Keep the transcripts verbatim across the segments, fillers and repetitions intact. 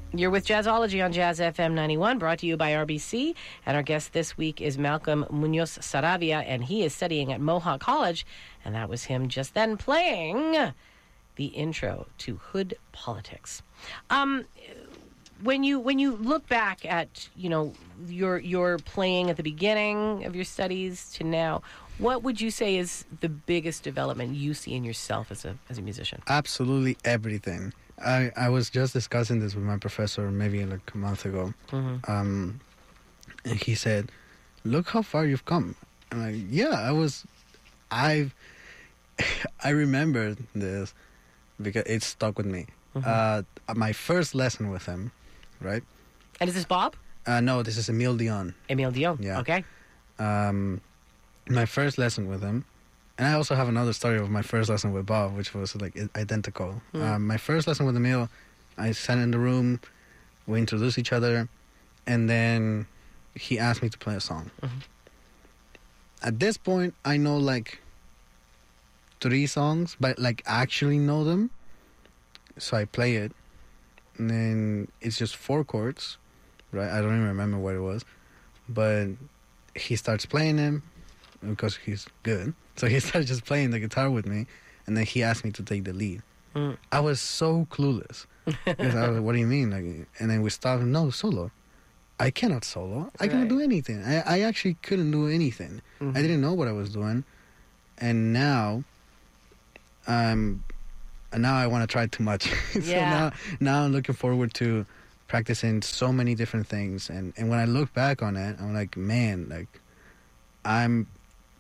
You're with Jazzology on Jazz F M ninety-one, brought to you by R B C. And our guest this week is Malcolm Munoz Saravia, and he is studying at Mohawk College. And that was him just then playing the intro to Hood Politics. Um, when you when you look back at, you know, your your playing at the beginning of your studies to now, what would you say is the biggest development you see in yourself as a as a musician? Absolutely everything. I, I was just discussing this with my professor maybe like a month ago. Mm-hmm. Um, and he said, look how far you've come. I'm like, yeah, I was, I've, I remember this because it stuck with me. Mm-hmm. Uh, my first lesson with him, right? And is this Bob? Uh, no, this is Emile Dion. Emile Dion, yeah. Okay. Um, my first lesson with him, and I also have another story of my first lesson with Bob, which was like identical. Mm. Um, my first lesson with Emile, I sat in the room, we introduced each other, and then he asked me to play a song. Mm-hmm. At this point, I know like three songs, but like actually know them. So I play it, and then it's just four chords, right? I don't even remember what it was, but he starts playing them because he's good. So he started just playing the guitar with me, and then he asked me to take the lead. Mm. I was so clueless. Because I was like, what do you mean? Like, and then we started, no, solo. I cannot solo. I cannot right. do anything. I, I actually couldn't do anything. Mm-hmm. I didn't know what I was doing. And now, um, and now I want to try too much. so yeah. now, now I'm looking forward to practicing so many different things. And, and when I look back on it, I'm like, man, like, I'm...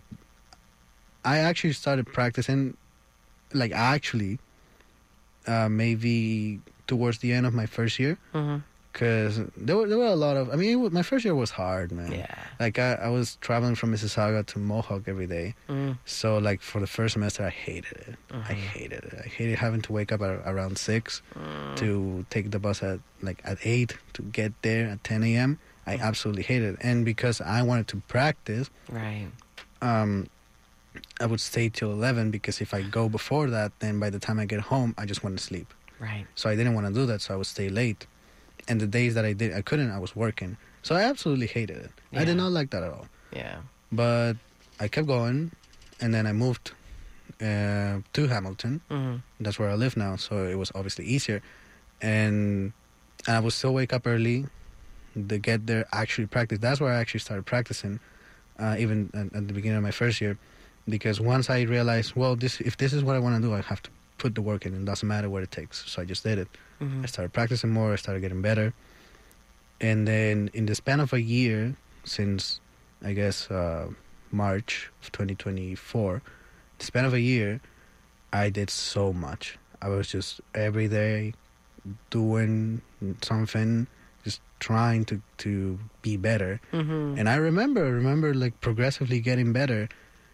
I actually started practicing, like actually, uh, maybe towards the end of my first year, because mm-hmm. there were there were a lot of. I mean, it was, my first year was hard, man. Yeah. Like I, I was traveling from Mississauga to Mohawk every day, mm. so like for the first semester, I hated it. Mm-hmm. I hated it. I hated having to wake up at around six mm. to take the bus at like at eight to get there at ten a.m. I absolutely hated it, and because I wanted to practice, right. Um. I would stay till eleven because if I go before that, then by the time I get home, I just want to sleep. Right. So I didn't want to do that, so I would stay late. And the days that I did, I couldn't, I was working. So I absolutely hated it. Yeah. I did not like that at all. Yeah. But I kept going, and then I moved uh, to Hamilton. Mm-hmm. That's where I live now, so it was obviously easier. And, and I would still wake up early to get there, actually practice. That's where I actually started practicing, uh, even at, at the beginning of my first year. Because once I realized, well, this if this is what I want to do, I have to put the work in. It doesn't matter what it takes. So I just did it. Mm-hmm. I started practicing more. I started getting better. And then in the span of a year, since, I guess, uh, March of twenty twenty-four, the span of a year, I did so much. I was just every day doing something, just trying to, to be better. Mm-hmm. And I remember, remember like progressively getting better.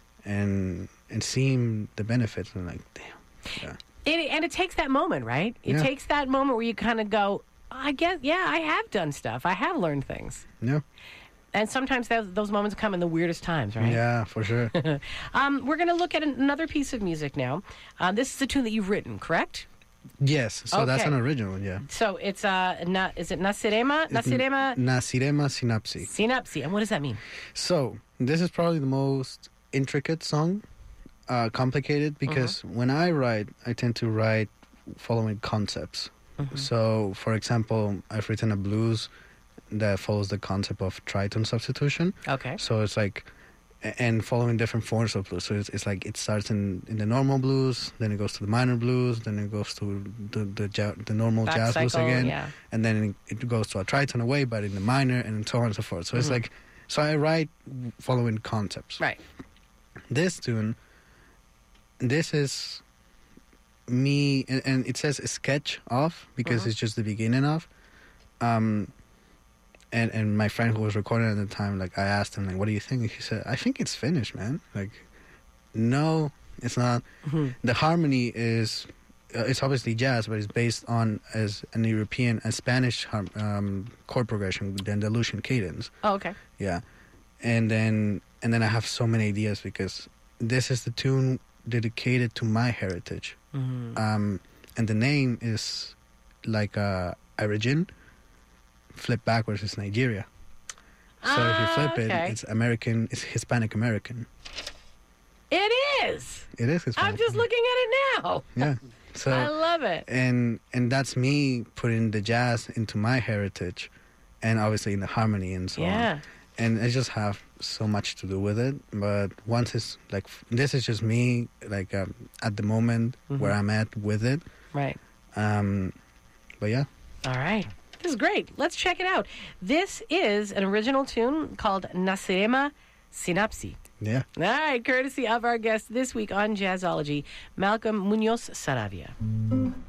And and seeing the benefits, and like, damn. Yeah. It, and it takes that moment, right? It yeah. takes that moment where you kind of go, I guess, yeah, I have done stuff. I have learned things. Yeah. And sometimes those, those moments come in the weirdest times, right? Yeah, for sure. um, we're going to look at another piece of music now. Uh, this is a tune that you've written, correct? Yes. So okay. That's an original, yeah. So it's, uh, na, is it Nasirema? Nasirema? Nasirema Synapsi. Synapsi. And what does that mean? So this is probably the most intricate song, uh, complicated, because mm-hmm. when I write, I tend to write following concepts. Mm-hmm. So, for example, I've written a blues that follows the concept of tritone substitution. Okay. So it's like, and following different forms of blues. So it's, it's like it starts in, in the normal blues, then it goes to the minor blues, then it goes to the the, ja- the normal Back jazz cycle, blues again, yeah. and then it goes to a tritone away, but in the minor, and so on and so forth. So mm-hmm. it's like, so I write following concepts. Right. This tune, this is me, and, and it says sketch off because mm-hmm. it's just the beginning of. Um, and, and my friend who was recording at the time, like, I asked him, like, what do you think? And he said, I think it's finished, man. Like, no, it's not. Mm-hmm. The harmony is, uh, it's obviously jazz, but it's based on as an European, a Spanish um, chord progression, the Andalusian cadence. Oh, okay. Yeah. And then and then I have so many ideas because this is the tune dedicated to my heritage. Mm-hmm. Um, and the name is like a origin, flip backwards, it's Nigeria. So if you Ah, flip it, okay. it's American, it's Hispanic American. It is. It is Hispanic. I'm just looking at it now. Yeah. So I love it. and and that's me putting the jazz into my heritage, and obviously in the harmony and so Yeah. on. And I just have so much to do with it. But once it's like f- this is just me, like um, at the moment Mm-hmm. where I'm at with it. Right. Um, but yeah, All right. This is great. Let's check it out. This is an original tune called Nasirema Synapsi. yeah. All right, courtesy of our guest this week on Jazzology, Malcolm Munoz Saravia.